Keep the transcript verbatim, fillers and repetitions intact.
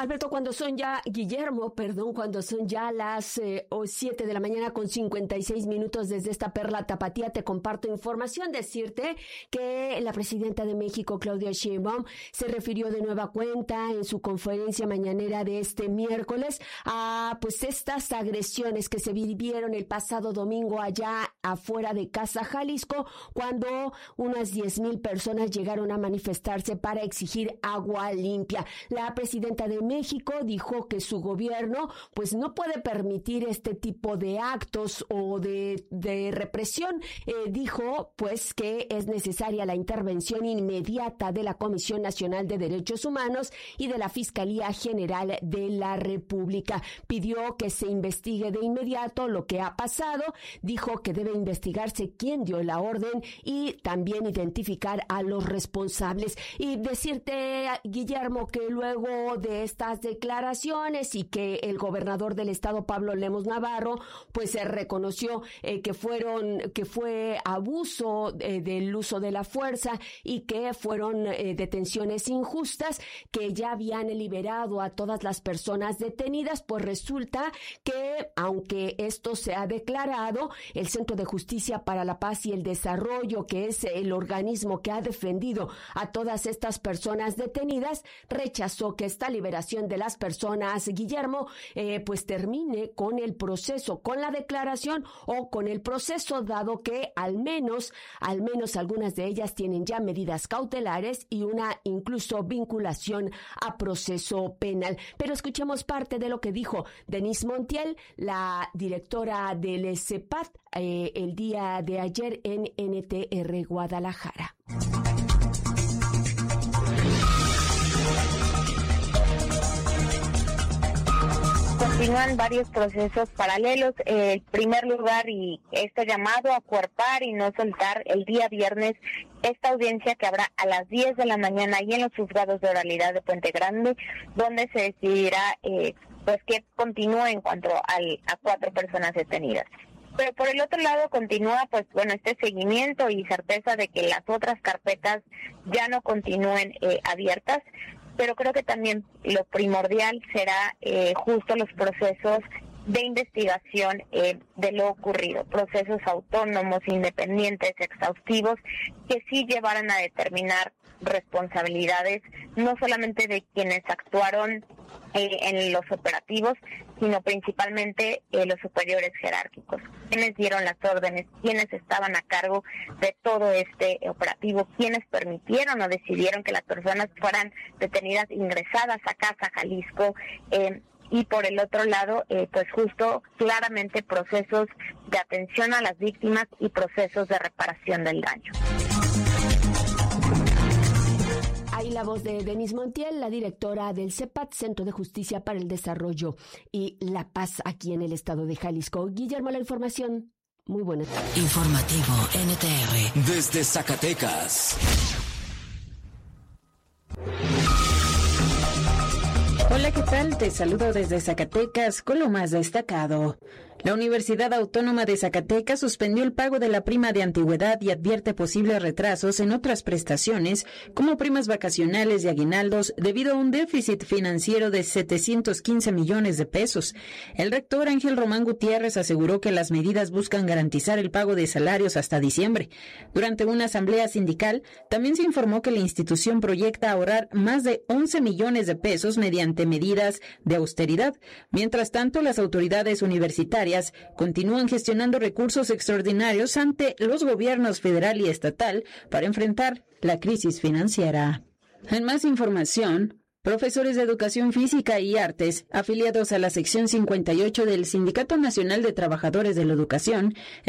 Alberto, cuando son ya, Guillermo, perdón, cuando son ya las eh, siete de la mañana con cincuenta y seis minutos desde esta perla tapatía, te comparto información. Decirte que la presidenta de México, Claudia Sheinbaum, se refirió de nueva cuenta en su conferencia mañanera de este miércoles a pues estas agresiones que se vivieron el pasado domingo allá afuera de Casa Jalisco, cuando unas diez mil personas llegaron a manifestarse para exigir agua limpia. La presidenta de México dijo que su gobierno pues no puede permitir este tipo de actos o de, de represión. Eh, dijo pues que es necesaria la intervención inmediata de la Comisión Nacional de Derechos Humanos y de la Fiscalía General de la República. Pidió que se investigue de inmediato lo que ha pasado. Dijo que debe investigarse quién dio la orden y también identificar a los responsables. Y decirte, Guillermo, que luego de estas declaraciones y que el gobernador del estado, Pablo Lemos Navarro, pues se reconoció eh, que fueron, que fue abuso eh, del uso de la fuerza y que fueron eh, detenciones injustas, que ya habían liberado a todas las personas detenidas. Pues resulta que, aunque esto se ha declarado, el Centro de Justicia para la Paz y el Desarrollo, que es el organismo que ha defendido a todas estas personas detenidas, rechazó que esta liberación de las personas, Guillermo, eh, pues termine con el proceso, con la declaración o con el proceso, dado que al menos, al menos algunas de ellas tienen ya medidas cautelares y una incluso vinculación a proceso penal. Pero escuchemos parte de lo que dijo Denise Montiel, la directora del CEPAT, eh, el día de ayer en N T R Guadalajara. Continúan varios procesos paralelos. En primer lugar, y este llamado a acuerpar y no soltar el día viernes esta audiencia que habrá a las diez de la mañana y en los juzgados de oralidad de Puente Grande, donde se decidirá eh, pues que continúe en cuanto al, a cuatro personas detenidas. Pero por el otro lado continúa, pues bueno, este seguimiento y certeza de que las otras carpetas ya no continúen eh, abiertas. Pero creo que también lo primordial será eh, justo los procesos de investigación eh, de lo ocurrido, procesos autónomos, independientes, exhaustivos, que sí llevaran a determinar responsabilidades, no solamente de quienes actuaron eh, en los operativos, sino principalmente eh, los superiores jerárquicos, quienes dieron las órdenes, quienes estaban a cargo de todo este operativo, quienes permitieron o decidieron que las personas fueran detenidas, ingresadas a Casa Jalisco, eh, y por el otro lado, eh, pues justo claramente procesos de atención a las víctimas y procesos de reparación del daño. Ahí la voz de Denise Montiel, la directora del CEPAT, Centro de Justicia para el Desarrollo y la Paz aquí en el estado de Jalisco. Guillermo, la información. Muy buena. Informativo N T R. Desde Zacatecas. Hola, ¿qué tal? Te saludo desde Zacatecas con lo más destacado. La Universidad Autónoma de Zacatecas suspendió el pago de la prima de antigüedad y advierte posibles retrasos en otras prestaciones, como primas vacacionales y aguinaldos, debido a un déficit financiero de setecientos quince millones de pesos. El rector Ángel Román Gutiérrez aseguró que las medidas buscan garantizar el pago de salarios hasta diciembre. Durante una asamblea sindical, también se informó que la institución proyecta ahorrar más de once millones de pesos mediante medidas de austeridad. Mientras tanto, las autoridades universitarias continúan gestionando recursos extraordinarios ante los gobiernos federal y estatal para enfrentar la crisis financiera. En más información, profesores de Educación Física y Artes, afiliados a la sección cincuenta y ocho del Sindicato Nacional de Trabajadores de la Educación,